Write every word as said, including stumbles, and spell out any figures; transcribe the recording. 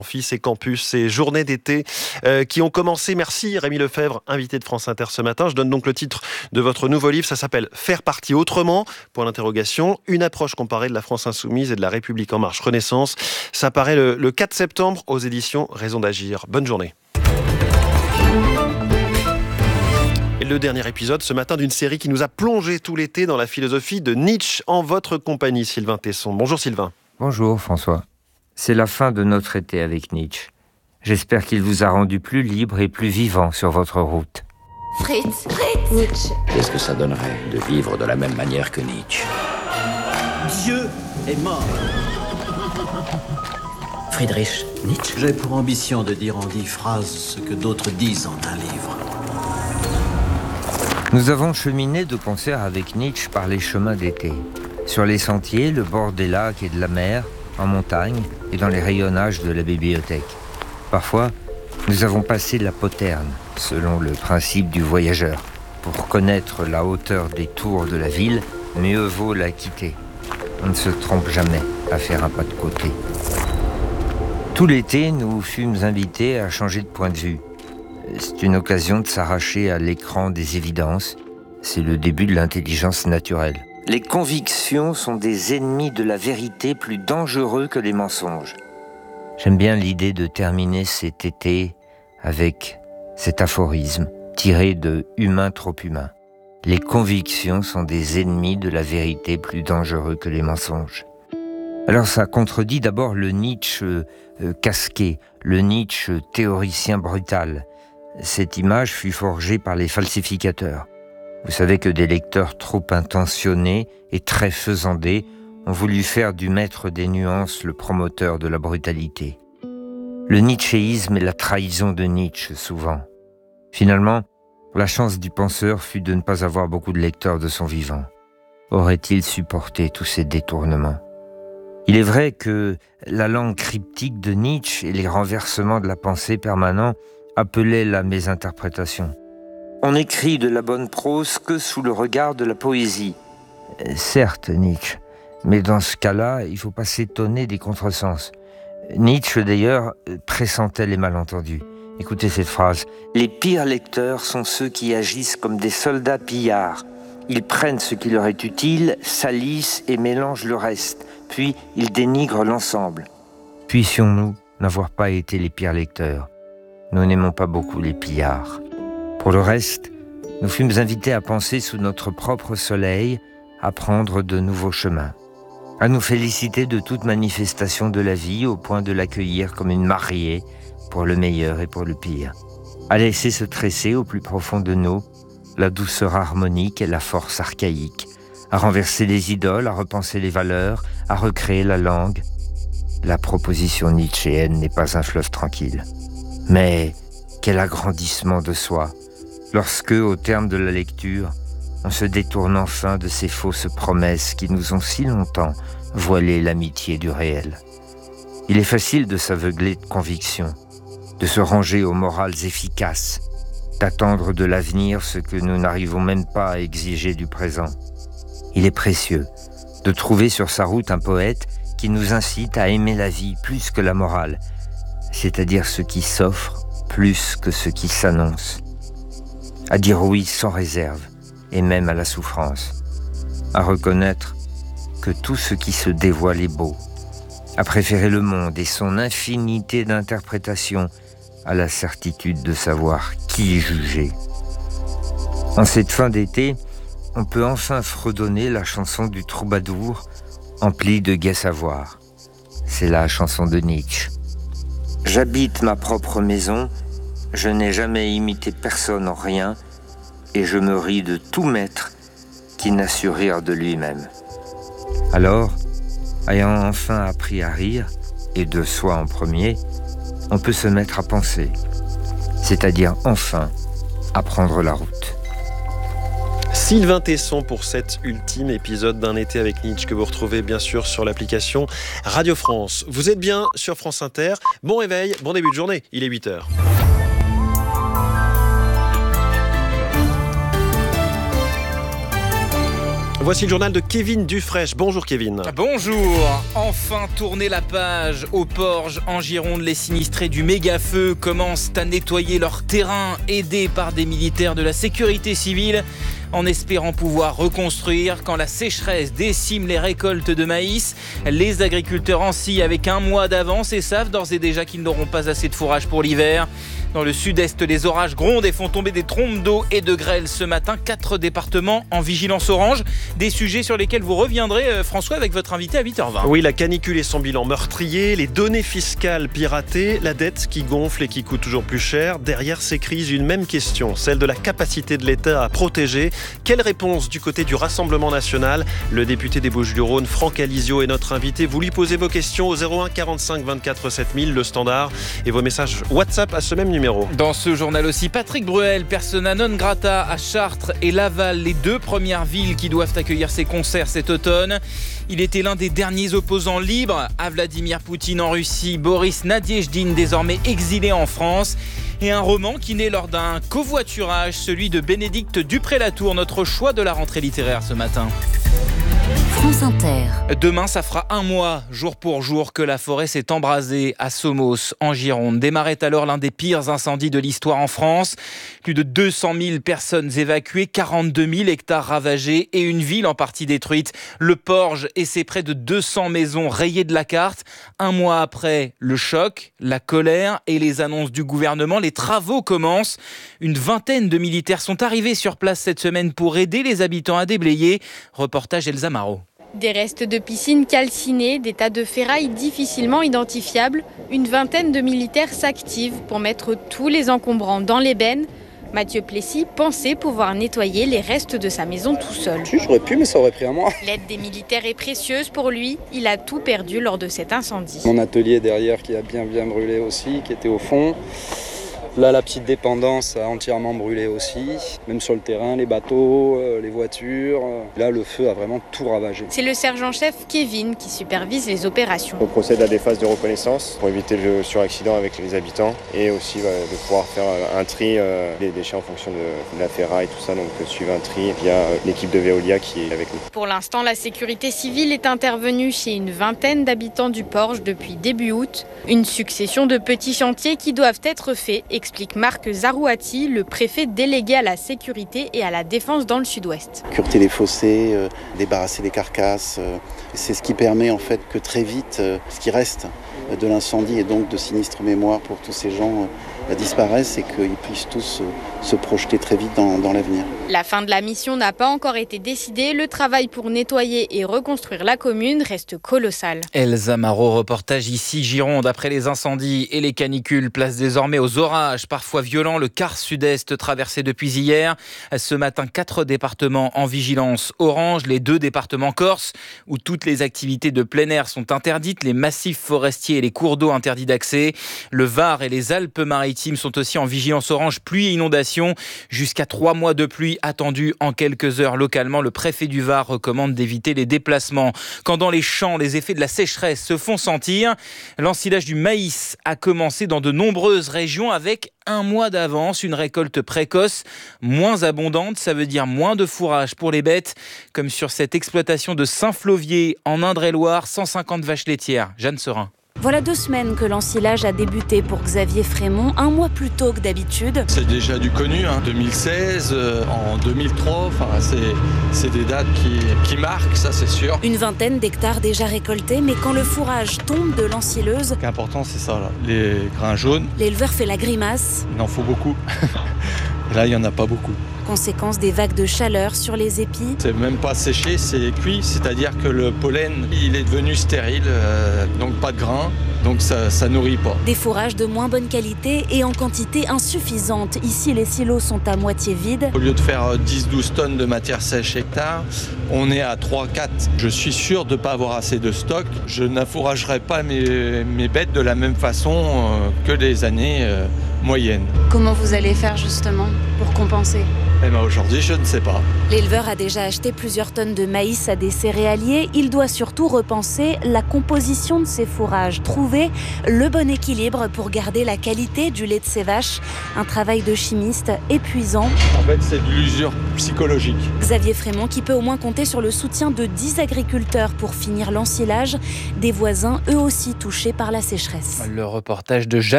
Fils et Campus, ces journées d'été euh, qui ont commencé. Merci Rémi Lefebvre, invité de France Inter ce matin. Je donne donc le titre de votre nouveau livre. Ça s'appelle « Faire partie autrement », point d'interrogation. Une approche comparée de la France insoumise et de la République en marche Renaissance. Ça paraît le, le quatre septembre aux éditions Raison d'agir. Bonne journée. Et le dernier épisode ce matin d'une série qui nous a plongé tout l'été dans la philosophie de Nietzsche, en votre compagnie, Sylvain Tesson. Bonjour Sylvain. Bonjour François. C'est la fin de notre été avec Nietzsche. J'espère qu'il vous a rendu plus libre et plus vivant sur votre route. Fritz, Fritz Nietzsche. Qu'est-ce que ça donnerait de vivre de la même manière que Nietzsche? Dieu est mort. Friedrich Nietzsche. J'ai pour ambition de dire en dix phrases ce que d'autres disent en un livre. Nous avons cheminé de concert avec Nietzsche par les chemins d'été. Sur les sentiers, le bord des lacs et de la mer, en montagne et dans les rayonnages de la bibliothèque. Parfois, nous avons passé la poterne, selon le principe du voyageur. Pour connaître la hauteur des tours de la ville, mieux vaut la quitter. On ne se trompe jamais à faire un pas de côté. Tout l'été, nous fûmes invités à changer de point de vue. C'est une occasion de s'arracher à l'écran des évidences. C'est le début de l'intelligence naturelle. Les convictions sont des ennemis de la vérité plus dangereux que les mensonges. J'aime bien l'idée de terminer cet été avec cet aphorisme tiré de Humain trop humain. Les convictions sont des ennemis de la vérité plus dangereux que les mensonges. Alors ça contredit d'abord le Nietzsche euh, casqué, le Nietzsche théoricien brutal. Cette image fut forgée par les falsificateurs. Vous savez que des lecteurs trop intentionnés et très faisandés ont voulu faire du maître des nuances le promoteur de la brutalité. Le nietzschéisme est la trahison de Nietzsche, souvent. Finalement, la chance du penseur fut de ne pas avoir beaucoup de lecteurs de son vivant. Aurait-il supporté tous ces détournements? Il est vrai que la langue cryptique de Nietzsche et les renversements de la pensée permanents appelaient la mésinterprétation. On n'écrit de la bonne prose que sous le regard de la poésie. Certes, Nietzsche, mais dans ce cas-là, il ne faut pas s'étonner des contresens. Nietzsche, d'ailleurs, pressentait les malentendus. Écoutez cette phrase. « Les pires lecteurs sont ceux qui agissent comme des soldats pillards. Ils prennent ce qui leur est utile, salissent et mélangent le reste. Puis, ils dénigrent l'ensemble. » Puissions-nous n'avoir pas été les pires lecteurs. Nous n'aimons pas beaucoup les pillards. Pour le reste, nous fûmes invités à penser sous notre propre soleil, à prendre de nouveaux chemins, à nous féliciter de toute manifestation de la vie au point de l'accueillir comme une mariée pour le meilleur et pour le pire, à laisser se tresser au plus profond de nous la douceur harmonique et la force archaïque, à renverser les idoles, à repenser les valeurs, à recréer la langue. La proposition nietzschéenne n'est pas un fleuve tranquille. Mais quel agrandissement de soi, lorsque, au terme de la lecture, on se détourne enfin de ces fausses promesses qui nous ont si longtemps voilé l'amitié du réel. Il est facile de s'aveugler de conviction, de se ranger aux morales efficaces, d'attendre de l'avenir ce que nous n'arrivons même pas à exiger du présent. Il est précieux de trouver sur sa route un poète qui nous incite à aimer la vie plus que la morale, c'est-à-dire ce qui s'offre plus que ce qui s'annonce, à dire oui sans réserve et même à la souffrance, à reconnaître que tout ce qui se dévoile est beau, à préférer le monde et son infinité d'interprétations à la certitude de savoir qui juger. En cette fin d'été, on peut enfin fredonner la chanson du troubadour emplie de gai savoir. C'est la chanson de Nietzsche. J'habite ma propre maison, je n'ai jamais imité personne en rien, et je me ris de tout maître qui n'a su rire de lui-même. Alors, ayant enfin appris à rire, et de soi en premier, on peut se mettre à penser, c'est-à-dire enfin à prendre la route. Sylvain Tesson pour cet ultime épisode d'un été avec Nietzsche que vous retrouvez bien sûr sur l'application Radio France. Vous êtes bien sur France Inter. Bon réveil, bon début de journée, il est huit heures. Voici le journal de Kevin Dufraîche. Bonjour Kevin. Bonjour. Enfin tourner la page. Au Porge, en Gironde, les sinistrés du méga-feu commencent à nettoyer leur terrain, aidés par des militaires de la sécurité civile, en espérant pouvoir reconstruire. Quand la sécheresse décime les récoltes de maïs, les agriculteurs encient avec un mois d'avance et savent d'ores et déjà qu'ils n'auront pas assez de fourrage pour l'hiver. Dans le sud-est, les orages grondent et font tomber des trompes d'eau et de grêle ce matin. Quatre départements en vigilance orange. Des sujets sur lesquels vous reviendrez, François, avec votre invité à huit heures vingt. Oui, la canicule et son bilan meurtrier, les données fiscales piratées, la dette qui gonfle et qui coûte toujours plus cher. Derrière ces crises, une même question, celle de la capacité de l'État à protéger. Quelle réponse du côté du Rassemblement national ? Le député des Bouches-du-Rhône, Franck Alizio, est notre invité. Vous lui posez vos questions au zéro un quarante-cinq vingt-quatre sept mille, le standard, et vos messages WhatsApp à ce même numéro. Dans ce journal aussi, Patrick Bruel, persona non grata à Chartres et Laval, les deux premières villes qui doivent accueillir ses concerts cet automne. Il était l'un des derniers opposants libres à Vladimir Poutine en Russie, Boris Nadiejdine, désormais exilé en France. Et un roman qui naît lors d'un covoiturage, celui de Bénédicte Dupré-Latour, notre choix de la rentrée littéraire ce matin. France Inter. Demain, ça fera un mois, jour pour jour, que la forêt s'est embrasée à Somos, en Gironde. Démarrait alors l'un des pires incendies de l'histoire en France. Plus de deux cent mille personnes évacuées, quarante-deux mille hectares ravagés et une ville en partie détruite. Le Porge et ses près de deux cents maisons rayées de la carte. Un mois après, le choc, la colère et les annonces du gouvernement, les travaux commencent. Une vingtaine de militaires sont arrivés sur place cette semaine pour aider les habitants à déblayer. Reportage Elsa Marot. Des restes de piscines calcinées, des tas de ferrailles difficilement identifiables. Une vingtaine de militaires s'activent pour mettre tous les encombrants dans l'ébène. Mathieu Plessis pensait pouvoir nettoyer les restes de sa maison tout seul. Si, j'aurais pu, mais ça aurait pris un mois. L'aide des militaires est précieuse pour lui. Il a tout perdu lors de cet incendie. Mon atelier derrière qui a bien bien brûlé aussi, qui était au fond. Là, la petite dépendance a entièrement brûlé aussi, même sur le terrain, les bateaux, euh, les voitures. Là, le feu a vraiment tout ravagé. C'est le sergent-chef Kevin qui supervise les opérations. On procède à des phases de reconnaissance pour éviter le suraccident avec les habitants et aussi bah, de pouvoir faire un tri euh, des déchets en fonction de, de la ferraille, tout ça. Donc, suivre un tri via euh, l'équipe de Veolia qui est avec nous. Pour l'instant, la sécurité civile est intervenue chez une vingtaine d'habitants du Porge depuis début août. Une succession de petits chantiers qui doivent être faits, explique Marc Zarouati, le préfet délégué à la sécurité et à la défense dans le sud-ouest. Cureter les fossés, euh, débarrasser les carcasses, euh, c'est ce qui permet en fait que très vite, euh, ce qui reste de l'incendie et donc de sinistre mémoire pour tous ces gens euh, disparaissent et qu'ils puissent tous euh, se projeter très vite dans, dans l'avenir. La fin de la mission n'a pas encore été décidée. Le travail pour nettoyer et reconstruire la commune reste colossal. Elsa Marot, reportage ici Gironde. Après les incendies et les canicules, place désormais aux orages, parfois violents. Le quart sud-est traversé depuis hier. Ce matin, quatre départements en vigilance orange. Les deux départements corse, où toutes les activités de plein air sont interdites. Les massifs forestiers et les cours d'eau interdits d'accès. Le Var et les Alpes-Maritimes sont aussi en vigilance orange pluie et inondation. Jusqu'à trois mois de pluie attendus en quelques heures localement. Le préfet du Var recommande d'éviter les déplacements. Quand dans les champs, les effets de la sécheresse se font sentir, l'ensilage du maïs a commencé dans de nombreuses régions avec un mois d'avance. Une récolte précoce, moins abondante, ça veut dire moins de fourrage pour les bêtes, comme sur cette exploitation de Saint-Flovier en Indre-et-Loire, cent cinquante vaches laitières. Jeanne Serin. Voilà deux semaines que l'ensilage a débuté pour Xavier Frémont, un mois plus tôt que d'habitude. C'est déjà du connu, hein, deux mille seize, euh, en deux mille trois, enfin, c'est, c'est des dates qui, qui marquent, ça c'est sûr. Une vingtaine d'hectares déjà récoltés, mais quand le fourrage tombe de l'ensileuse... Ce qui est important, c'est ça, là, les grains jaunes. L'éleveur fait la grimace. Il en faut beaucoup. Et là, il n'y en a pas beaucoup. Conséquence des vagues de chaleur sur les épis. C'est même pas séché, c'est cuit, c'est-à-dire que le pollen, il est devenu stérile, euh, donc pas de grains, donc ça, ça nourrit pas. Des fourrages de moins bonne qualité et en quantité insuffisante. Ici, les silos sont à moitié vides. Au lieu de faire dix à douze tonnes de matière sèche hectare, on est à trois à quatre. Je suis sûr de ne pas avoir assez de stock. Je n'affouragerai pas mes, mes bêtes de la même façon euh, que les années euh, moyennes. Comment vous allez faire justement pour compenser ? Eh ben aujourd'hui, je ne sais pas. L'éleveur a déjà acheté plusieurs tonnes de maïs à des céréaliers. Il doit surtout repenser la composition de ses fourrages, trouver le bon équilibre pour garder la qualité du lait de ses vaches. Un travail de chimiste épuisant. En fait, c'est de l'usure psychologique. Xavier Frémont qui peut au moins compter sur le soutien de dix agriculteurs pour finir l'ensilage. Des voisins, eux aussi touchés par la sécheresse. Le reportage de Jeanne